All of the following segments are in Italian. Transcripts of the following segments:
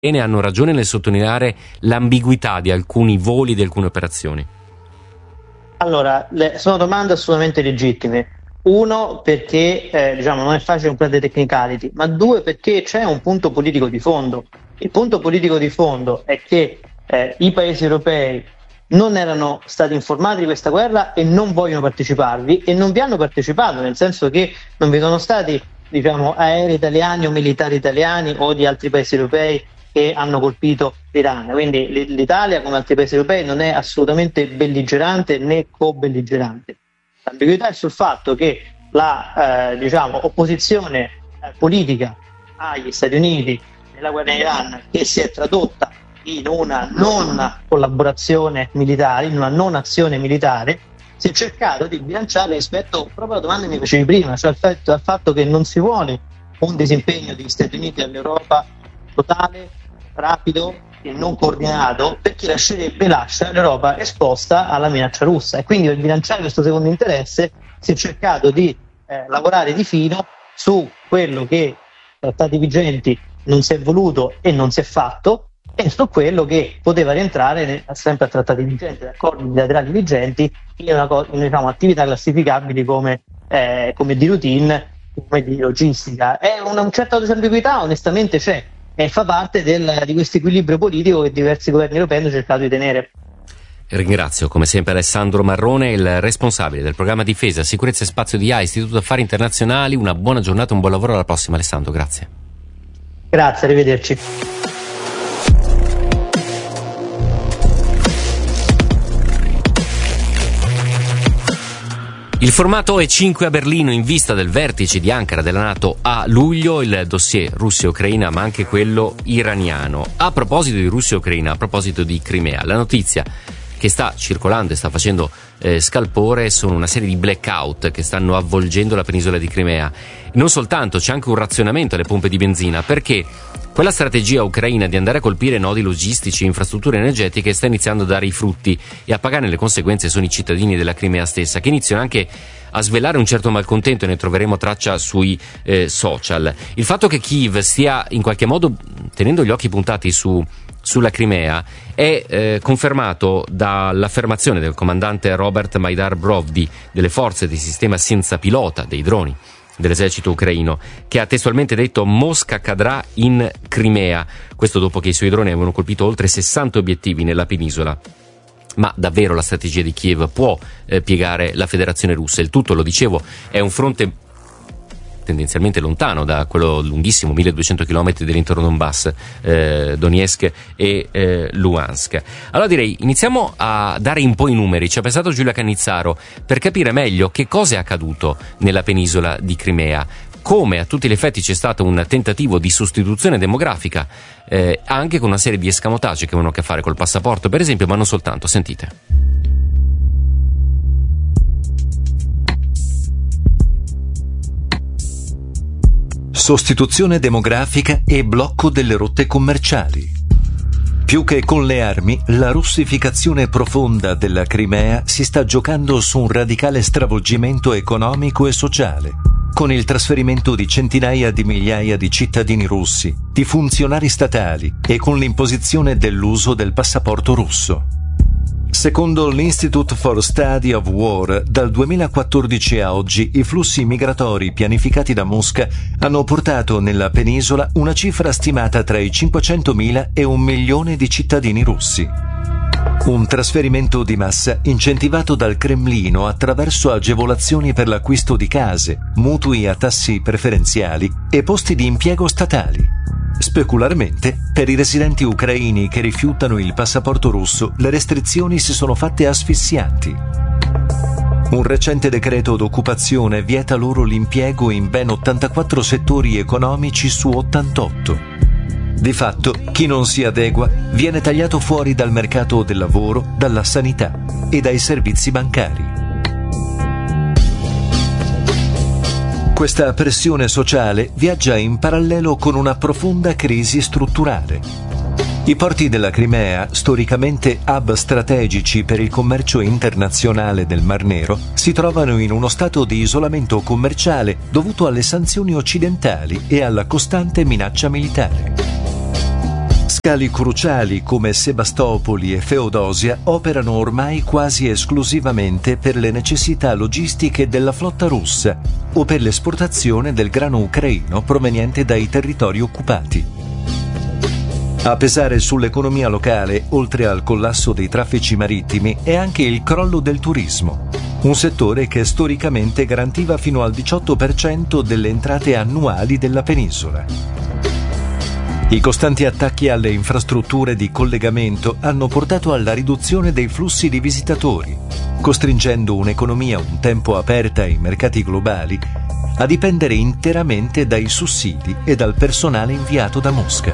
hanno ragione nel sottolineare l'ambiguità di alcuni voli, di alcune operazioni? Allora, sono domande assolutamente legittime. Uno, perché non è facile comprendere technicality, ma due, perché c'è un punto politico di fondo. Il punto politico di fondo è che i paesi europei non erano stati informati di questa guerra e non vogliono parteciparvi, e non vi hanno partecipato, nel senso che non vi sono stati aerei italiani o militari italiani o di altri paesi europei che hanno colpito l'Iran. Quindi l'Italia, come altri paesi europei, non è assolutamente belligerante né co-belligerante. L'ambiguità è sul fatto che la opposizione politica agli Stati Uniti nella guerra in Iran, che si è tradotta in una non collaborazione militare, in una non azione militare, si è cercato di bilanciare rispetto proprio alla domanda che mi facevi prima, cioè al fatto che non si vuole un disimpegno degli Stati Uniti e dell'Europa totale, rapido e non coordinato, perché lascia l'Europa esposta alla minaccia russa, e quindi per bilanciare questo secondo interesse si è cercato di lavorare di fino su quello che trattati vigenti non si è voluto e non si è fatto, e su quello che poteva rientrare sempre a trattati vigenti, accordi bilaterali vigenti, in attività classificabili come di routine, come di logistica. Una certa ambiguità onestamente c'è, e fa parte di questo equilibrio politico che diversi governi europei hanno cercato di tenere. Ringrazio come sempre Alessandro Marrone, il responsabile del programma Difesa, Sicurezza e Spazio di IA, Istituto Affari Internazionali. Una buona giornata, un buon lavoro, alla prossima Alessandro, grazie. Grazie, arrivederci. Il formato E5 a Berlino in vista del vertice di Ankara della NATO a luglio, il dossier Russia e Ucraina, ma anche quello iraniano. A proposito di Russia e Ucraina, a proposito di Crimea, la notizia che sta circolando e sta facendo scalpore sono una serie di blackout che stanno avvolgendo la penisola di Crimea. Non soltanto, c'è anche un razionamento alle pompe di benzina, perché quella strategia ucraina di andare a colpire nodi logistici e infrastrutture energetiche sta iniziando a dare i frutti, e a pagarne le conseguenze sono i cittadini della Crimea stessa, che iniziano anche a svelare un certo malcontento, e ne troveremo traccia sui social. Il fatto che Kiev stia in qualche modo tenendo gli occhi puntati sulla Crimea è confermato dall'affermazione del comandante Robert Maydar Brovdi delle forze di sistema senza pilota dei droni dell'esercito ucraino, che ha testualmente detto: Mosca cadrà in Crimea. Questo dopo che i suoi droni avevano colpito oltre 60 obiettivi nella penisola. Ma davvero la strategia di Kiev può piegare la Federazione Russa? Il tutto, lo dicevo, è un fronte tendenzialmente lontano da quello lunghissimo 1200 km dell'intero Donbass, Donetsk e Luhansk. Allora direi, iniziamo a dare un po' i numeri. Ci ha pensato Giulia Cannizzaro per capire meglio che cosa è accaduto nella penisola di Crimea, come a tutti gli effetti c'è stato un tentativo di sostituzione demografica, anche con una serie di escamotage che avevano a che fare col passaporto, per esempio, ma non soltanto. Sentite. Sostituzione demografica e blocco delle rotte commerciali. Più che con le armi, la russificazione profonda della Crimea si sta giocando su un radicale stravolgimento economico e sociale, con il trasferimento di centinaia di migliaia di cittadini russi, di funzionari statali e con l'imposizione dell'uso del passaporto russo. Secondo l'Institute for Study of War, dal 2014 a oggi i flussi migratori pianificati da Mosca hanno portato nella penisola una cifra stimata tra i 500.000 e 1 milione di cittadini russi. Un trasferimento di massa incentivato dal Cremlino attraverso agevolazioni per l'acquisto di case, mutui a tassi preferenziali e posti di impiego statali. Specularmente, per i residenti ucraini che rifiutano il passaporto russo, le restrizioni si sono fatte asfissianti. Un recente decreto d'occupazione vieta loro l'impiego in ben 84 settori economici su 88. Di fatto, chi non si adegua viene tagliato fuori dal mercato del lavoro, dalla sanità e dai servizi bancari. Questa pressione sociale viaggia in parallelo con una profonda crisi strutturale. I porti della Crimea, storicamente hub strategici per il commercio internazionale del Mar Nero, si trovano in uno stato di isolamento commerciale dovuto alle sanzioni occidentali e alla costante minaccia militare. Scali cruciali come Sebastopoli e Feodosia operano ormai quasi esclusivamente per le necessità logistiche della flotta russa o per l'esportazione del grano ucraino proveniente dai territori occupati. A pesare sull'economia locale, oltre al collasso dei traffici marittimi, è anche il crollo del turismo, un settore che storicamente garantiva fino al 18% delle entrate annuali della penisola. I costanti attacchi alle infrastrutture di collegamento hanno portato alla riduzione dei flussi di visitatori, costringendo un'economia un tempo aperta ai mercati globali a dipendere interamente dai sussidi e dal personale inviato da Mosca.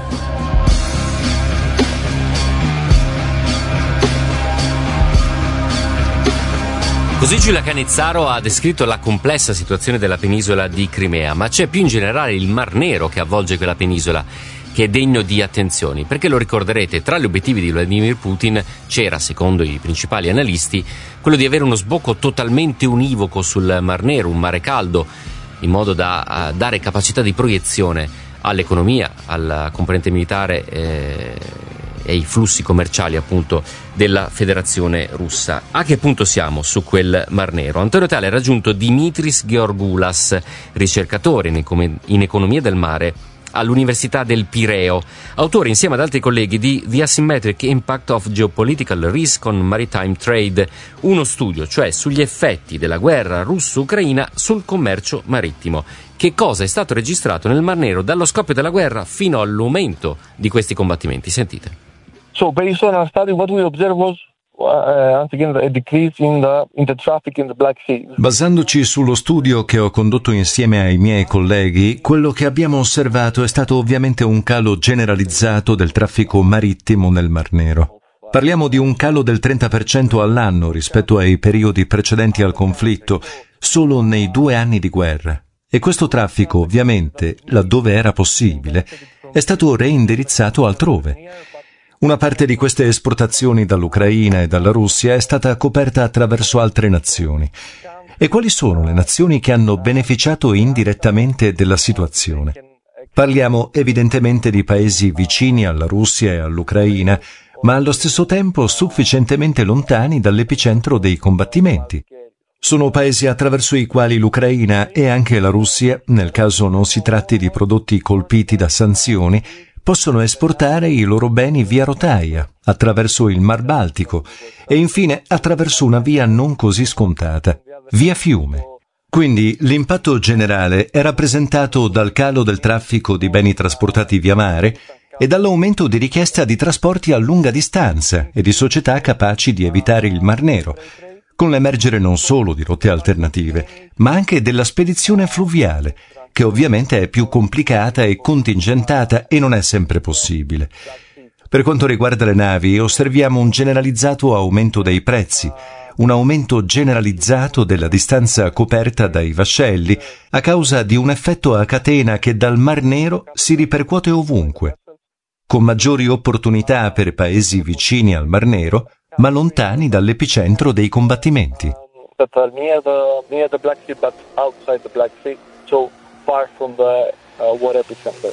Così Giulia Canezzaro ha descritto la complessa situazione della penisola di Crimea, ma c'è più in generale il Mar Nero che avvolge quella penisola, che è degno di attenzioni, perché lo ricorderete, tra gli obiettivi di Vladimir Putin c'era, secondo i principali analisti, quello di avere uno sbocco totalmente univoco sul Mar Nero, un mare caldo, in modo da dare capacità di proiezione all'economia, alla componente militare e ai flussi commerciali appunto della Federazione Russa. A che punto siamo su quel Mar Nero? Antonio Tale ha raggiunto Dimitris Georgoulas, ricercatore in economia del mare all'Università del Pireo, autore insieme ad altri colleghi di The Asymmetric Impact of Geopolitical Risk on Maritime Trade, uno studio cioè sugli effetti della guerra russo-ucraina sul commercio marittimo. Che cosa è stato registrato nel Mar Nero dallo scoppio della guerra fino all'aumento di questi combattimenti? Sentite. So based on our study, what we observed was once again a decrease in the traffic in the Black Sea. Basandoci sullo studio che ho condotto insieme ai miei colleghi, quello che abbiamo osservato è stato ovviamente un calo generalizzato del traffico marittimo nel Mar Nero. Parliamo di un calo del 30% all'anno rispetto ai periodi precedenti al conflitto, solo nei 2 anni di guerra. E questo traffico, ovviamente, laddove era possibile, è stato reindirizzato altrove. Una parte di queste esportazioni dall'Ucraina e dalla Russia è stata coperta attraverso altre nazioni. E quali sono le nazioni che hanno beneficiato indirettamente della situazione? Parliamo evidentemente di paesi vicini alla Russia e all'Ucraina, ma allo stesso tempo sufficientemente lontani dall'epicentro dei combattimenti. Sono paesi attraverso i quali l'Ucraina e anche la Russia, nel caso non si tratti di prodotti colpiti da sanzioni, possono esportare i loro beni via rotaia, attraverso il Mar Baltico e infine attraverso una via non così scontata, via fiume. Quindi l'impatto generale è rappresentato dal calo del traffico di beni trasportati via mare e dall'aumento di richiesta di trasporti a lunga distanza e di società capaci di evitare il Mar Nero, con l'emergere non solo di rotte alternative, ma anche della spedizione fluviale, che ovviamente è più complicata e contingentata e non è sempre possibile. Per quanto riguarda le navi, osserviamo un generalizzato aumento dei prezzi, un aumento generalizzato della distanza coperta dai vascelli a causa di un effetto a catena che dal Mar Nero si ripercuote ovunque, con maggiori opportunità per paesi vicini al Mar Nero, ma lontani dall'epicentro dei combattimenti. Far from the war epicenter.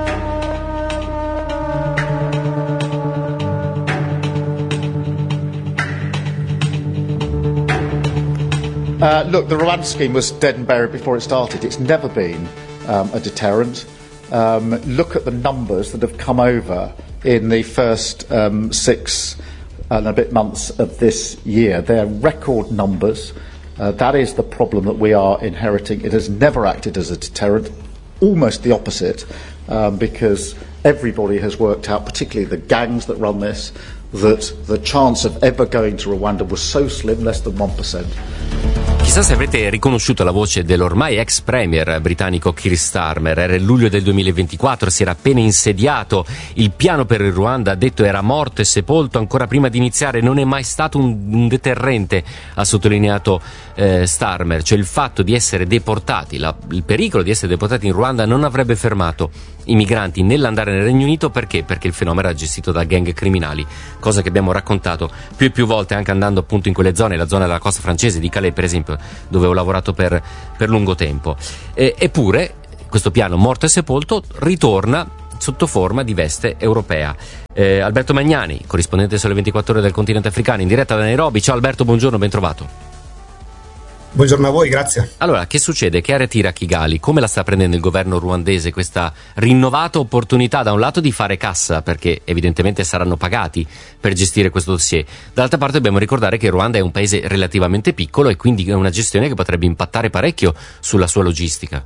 Look, the Rwanda scheme was dead and buried before it started. It's never been a deterrent. Look at the numbers that have come over in the first 6 and a bit months of this year. They're record numbers. That is the problem that we are inheriting. It has never acted as a deterrent, almost the opposite, because everybody has worked out, particularly the gangs that run this, that the chance of ever going to Rwanda was so slim, less than 1%. Chissà se avrete riconosciuto la voce dell'ormai ex premier britannico Keir Starmer. Era il luglio del 2024, si era appena insediato. Il piano per il Ruanda, ha detto, era morto e sepolto ancora prima di iniziare. Non è mai stato un deterrente, ha sottolineato Starmer. Cioè il fatto di essere deportati, il pericolo di essere deportati in Ruanda non avrebbe fermato i migranti nell'andare nel Regno Unito. Perché? Perché il fenomeno era gestito da gang criminali, cosa che abbiamo raccontato più e più volte anche andando appunto in quelle zone, la zona della costa francese di Calais per esempio, dove ho lavorato per lungo tempo. Eppure questo piano morto e sepolto ritorna sotto forma di veste europea. Alberto Magnani, corrispondente Sole 24 Ore del continente africano, in diretta da Nairobi. Ciao Alberto, buongiorno, ben trovato. Buongiorno a voi, grazie. Allora, che succede? Che area tira Kigali? Come la sta prendendo il governo ruandese questa rinnovata opportunità, da un lato di fare cassa, perché evidentemente saranno pagati per gestire questo dossier, dall'altra parte dobbiamo ricordare che il Ruanda è un paese relativamente piccolo e quindi è una gestione che potrebbe impattare parecchio sulla sua logistica.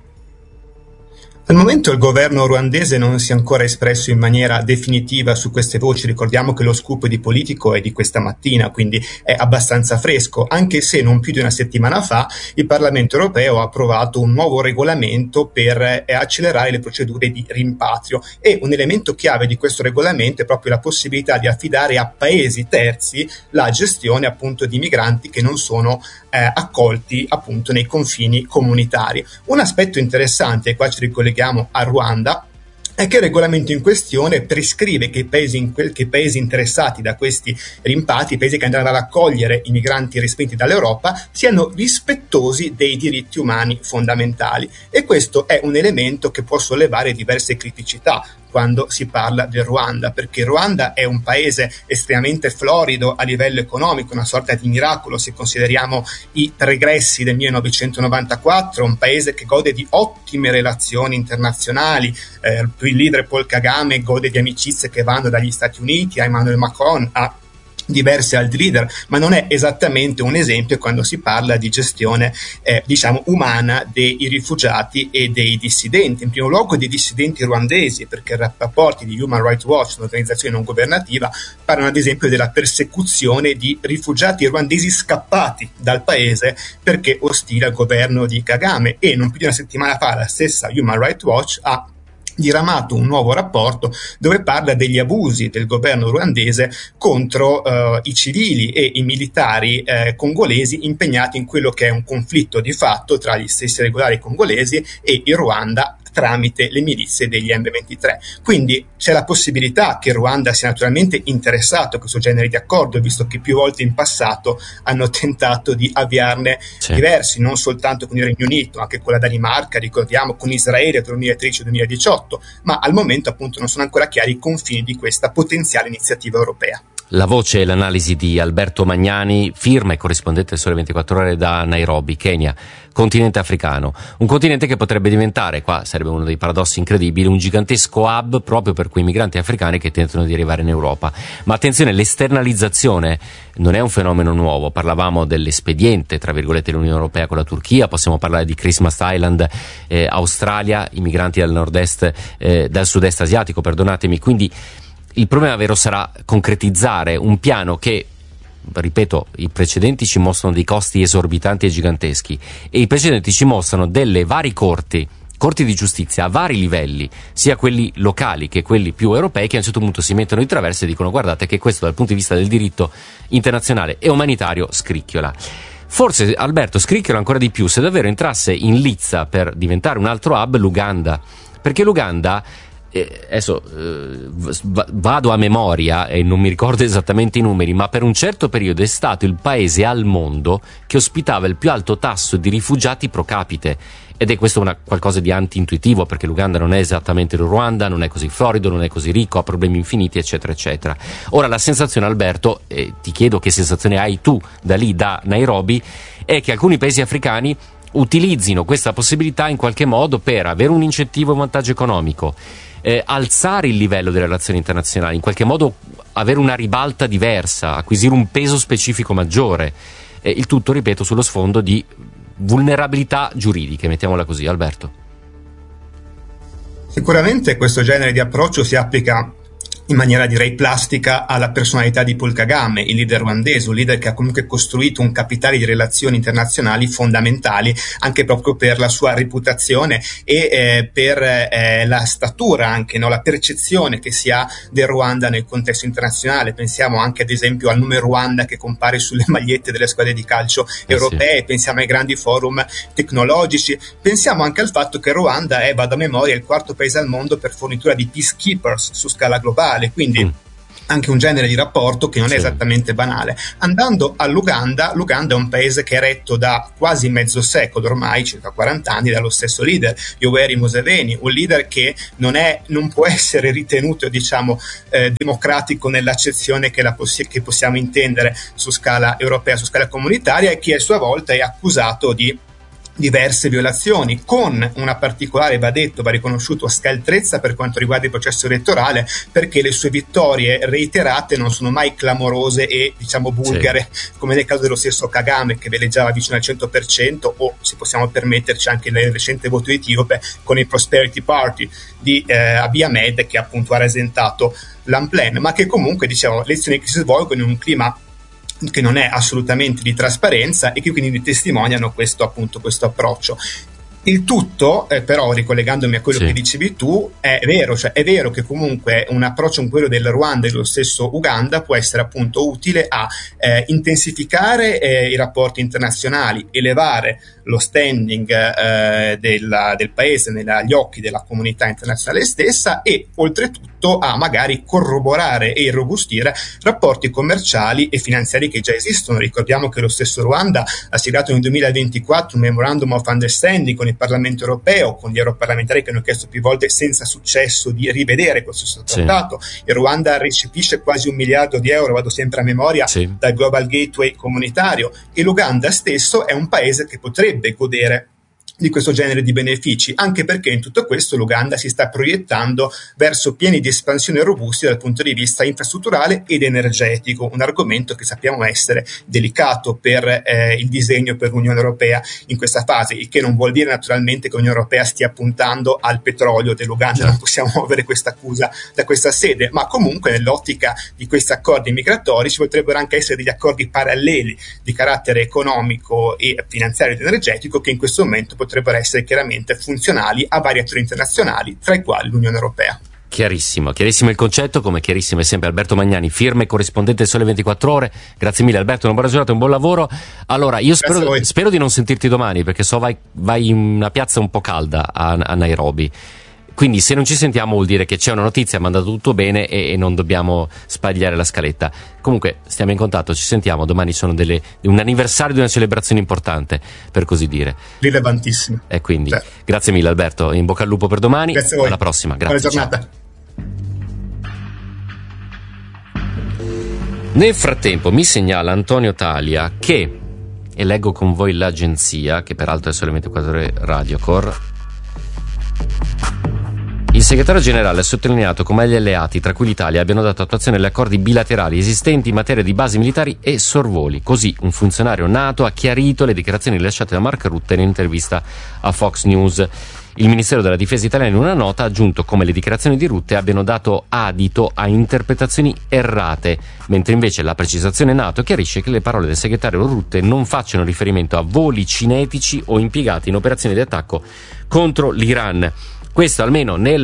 Al momento il governo ruandese non si è ancora espresso in maniera definitiva su queste voci. Ricordiamo che lo scoop di Politico è di questa mattina, quindi è abbastanza fresco, anche se non più di una settimana fa il Parlamento europeo ha approvato un nuovo regolamento per accelerare le procedure di rimpatrio, e un elemento chiave di questo regolamento è proprio la possibilità di affidare a paesi terzi la gestione appunto di migranti che non sono accolti appunto nei confini comunitari. Un aspetto interessante, e qua ci ricolleghiamo a Ruanda, è che il regolamento in questione prescrive che i paesi interessati da questi rimpatri, i paesi che andranno ad accogliere i migranti respinti dall'Europa, siano rispettosi dei diritti umani fondamentali, e questo è un elemento che può sollevare diverse criticità quando si parla del Ruanda, perché il Ruanda è un paese estremamente florido a livello economico, una sorta di miracolo se consideriamo i pregressi del 1994, un paese che gode di ottime relazioni internazionali, il leader Paul Kagame gode di amicizie che vanno dagli Stati Uniti a Emmanuel Macron a diversi altri leader, ma non è esattamente un esempio quando si parla di gestione umana dei rifugiati e dei dissidenti, in primo luogo dei dissidenti ruandesi, perché i rapporti di Human Rights Watch, un'organizzazione non governativa, parlano ad esempio della persecuzione di rifugiati ruandesi scappati dal paese perché ostili al governo di Kagame, e non più di una settimana fa la stessa Human Rights Watch ha diramato un nuovo rapporto dove parla degli abusi del governo ruandese contro i civili e i militari congolesi impegnati in quello che è un conflitto di fatto tra gli stessi regolari congolesi e il Ruanda tramite le milizie degli M23. Quindi c'è la possibilità che il Ruanda sia naturalmente interessato a questo genere di accordo, visto che più volte in passato hanno tentato di avviarne diversi, non soltanto con il Regno Unito, anche con la Danimarca, ricordiamo, con Israele tra il 2013 e il 2018, ma al momento appunto non sono ancora chiari i confini di questa potenziale iniziativa europea. La voce e l'analisi di Alberto Magnani, firma e corrispondente del Sole 24 Ore da Nairobi, Kenya, continente africano. Un continente che potrebbe diventare, qua sarebbe uno dei paradossi incredibili, un gigantesco hub proprio per quei migranti africani che tentano di arrivare in Europa. Ma attenzione, l'esternalizzazione non è un fenomeno nuovo. Parlavamo dell'espediente, tra virgolette, dell'Unione Europea con la Turchia, possiamo parlare di Christmas Island, Australia, i migranti dal nord-est, dal sud-est asiatico, perdonatemi, quindi il problema vero sarà concretizzare un piano che, ripeto, i precedenti ci mostrano dei costi esorbitanti e giganteschi, e i precedenti ci mostrano delle vari corti di giustizia a vari livelli, sia quelli locali che quelli più europei, che a un certo punto si mettono di traverso e dicono: guardate che questo dal punto di vista del diritto internazionale e umanitario scricchiola. Forse, Alberto, scricchiola ancora di più se davvero entrasse in lizza per diventare un altro hub l'Uganda, perché l'Uganda, adesso vado a memoria e non mi ricordo esattamente i numeri, ma per un certo periodo è stato il paese al mondo che ospitava il più alto tasso di rifugiati pro capite, ed è questo qualcosa di anti-intuitivo, perché l'Uganda non è esattamente il Ruanda, non è così florido, non è così ricco, ha problemi infiniti, eccetera eccetera. Ora la sensazione, Alberto, ti chiedo che sensazione hai tu da lì, da Nairobi, è che alcuni paesi africani utilizzino questa possibilità in qualche modo per avere un incentivo e un vantaggio economico, alzare il livello delle relazioni internazionali, in qualche modo avere una ribalta diversa, acquisire un peso specifico maggiore, il tutto, ripeto, sullo sfondo di vulnerabilità giuridiche, mettiamola così. Alberto. Sicuramente questo genere di approccio si applica in maniera direi plastica alla personalità di Paul Kagame, il leader ruandese, un leader che ha comunque costruito un capitale di relazioni internazionali fondamentali anche proprio per la sua reputazione e per la statura, anche la percezione che si ha del Ruanda nel contesto internazionale. Pensiamo anche ad esempio al nome Ruanda che compare sulle magliette delle squadre di calcio europee, pensiamo ai grandi forum tecnologici, pensiamo anche al fatto che Ruanda è, vado a memoria, il quarto paese al mondo per fornitura di peacekeepers su scala globale, quindi anche un genere di rapporto che non è esattamente banale. Andando all'Uganda, l'Uganda è un paese che è retto da quasi mezzo secolo ormai, circa 40 anni, dallo stesso leader, Yoweri Museveni, un leader che non può essere ritenuto, diciamo, democratico nell'accezione che possiamo intendere su scala europea, su scala comunitaria, e che a sua volta è accusato di diverse violazioni, con una particolare, va riconosciuto, scaltrezza per quanto riguarda il processo elettorale, perché le sue vittorie reiterate non sono mai clamorose e, diciamo, bulgare, come nel caso dello stesso Kagame, che veleggiava vicino al 100%, o, se possiamo permetterci, anche nel recente voto etiope con il Prosperity Party di Abiy Ahmed, che appunto ha rasentato l'Unplan, ma che comunque, diciamo, le elezioni che si svolgono in un clima che non è assolutamente di trasparenza e che quindi testimoniano questo approccio. Il tutto, però, ricollegandomi a quello che dicevi tu, è vero che comunque un approccio come quello del Ruanda e dello stesso Uganda può essere appunto utile a intensificare i rapporti internazionali, elevare lo standing del paese negli occhi della comunità internazionale stessa, e oltretutto a magari corroborare e irrobustire rapporti commerciali e finanziari che già esistono. Ricordiamo che lo stesso Ruanda ha siglato nel 2024 un Memorandum of Understanding con il Parlamento europeo, con gli europarlamentari che hanno chiesto più volte senza successo di rivedere questo stesso trattato. Il Ruanda recepisce quasi €1 miliardo, vado sempre a memoria, dal Global Gateway comunitario, e l'Uganda stesso è un paese che potrebbe godere di questo genere di benefici, anche perché in tutto questo l'Uganda si sta proiettando verso piani di espansione robusti dal punto di vista infrastrutturale ed energetico, un argomento che sappiamo essere delicato per il disegno per l'Unione Europea in questa fase, il che non vuol dire naturalmente che l'Unione Europea stia puntando al petrolio dell'Uganda, non possiamo muovere questa accusa da questa sede, ma comunque nell'ottica di questi accordi migratori ci potrebbero anche essere degli accordi paralleli di carattere economico e finanziario ed energetico che in questo momento potrebbero essere chiaramente funzionali a vari attori internazionali, tra i quali l'Unione Europea. Chiarissimo il concetto, come chiarissimo è sempre Alberto Magnani, firme corrispondente Sole 24 Ore. Grazie mille Alberto, una buona giornata, un buon lavoro. Allora, io spero di non sentirti domani, perché so vai in una piazza un po' calda a Nairobi. Quindi se non ci sentiamo vuol dire che c'è una notizia, è andato tutto bene e non dobbiamo sbagliare la scaletta. Comunque stiamo in contatto, ci sentiamo, domani sono un anniversario di una celebrazione importante, per così dire. Rilevantissimo. E quindi grazie mille Alberto, in bocca al lupo per domani. Grazie a voi. Alla prossima, grazie. Buona giornata. Ciao. Nel frattempo mi segnala Antonio Talia che, e leggo con voi l'agenzia, che peraltro è solamente 4 ore Radiocor, il segretario generale ha sottolineato come gli alleati, tra cui l'Italia, abbiano dato attuazione agli accordi bilaterali esistenti in materia di basi militari e sorvoli. Così un funzionario NATO ha chiarito le dichiarazioni rilasciate da Mark Rutte in un'intervista a Fox News. Il Ministero della Difesa italiano in una nota ha aggiunto come le dichiarazioni di Rutte abbiano dato adito a interpretazioni errate, mentre invece la precisazione NATO chiarisce che le parole del segretario Rutte non facciano riferimento a voli cinetici o impiegati in operazioni di attacco contro l'Iran. Questo almeno nel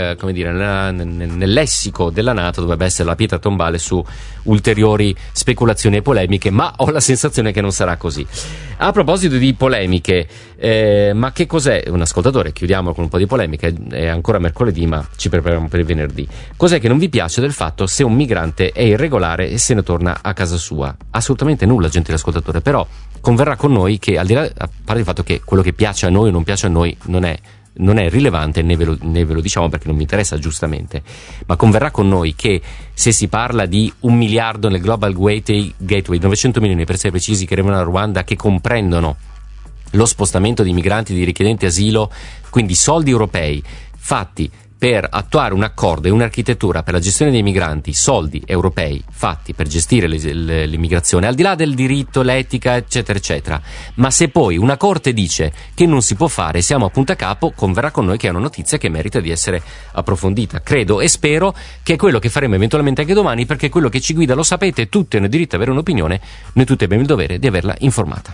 lessico della NATO dovrebbe essere la pietra tombale su ulteriori speculazioni e polemiche, ma ho la sensazione che non sarà così. A proposito di polemiche, ma che cos'è? Un ascoltatore, chiudiamo con un po' di polemica, è ancora mercoledì ma ci prepariamo per il venerdì. Cos'è che non vi piace del fatto se un migrante è irregolare e se ne torna a casa sua? Assolutamente nulla, gentile ascoltatore, però converrà con noi che, al di là, a parte il fatto che quello che piace a noi o non piace a noi non è rilevante, né ve lo diciamo perché non mi interessa, giustamente, ma converrà con noi che se si parla di 1 miliardo nel Global Gateway, 900 milioni per essere precisi, che arrivano da Ruanda, che comprendono lo spostamento di migranti, di richiedenti asilo, quindi soldi europei fatti per attuare un accordo e un'architettura per la gestione dei migranti, soldi europei fatti per gestire l'immigrazione, al di là del diritto, l'etica, eccetera, eccetera. Ma se poi una corte dice che non si può fare, siamo a punto a capo, converrà con noi che è una notizia che merita di essere approfondita. Credo e spero che è quello che faremo eventualmente anche domani, perché quello che ci guida, lo sapete, tutti hanno diritto ad avere un'opinione, noi tutti abbiamo il dovere di averla informata.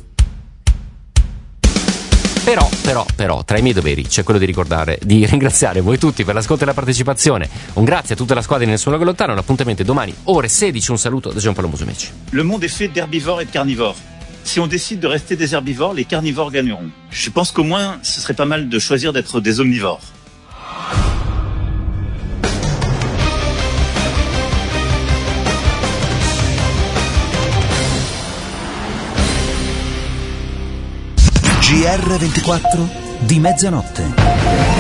Però, tra i miei doveri c'è quello di ringraziare voi tutti per l'ascolto e la partecipazione. Un grazie a tutta la squadra di Nessuno che lontano. L'appuntamento è domani, ore 16. Un saluto da Giampaolo Musumeci. Le monde est fait d'herbivores et de carnivores. Si on décide de rester des herbivores, les carnivores gagneront. Je pense qu'au moins, ce serait pas mal de choisir d'être des omnivores. GR24 di mezzanotte.